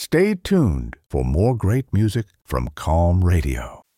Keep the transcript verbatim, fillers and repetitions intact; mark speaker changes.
Speaker 1: Stay tuned for more great music from Calm Radio.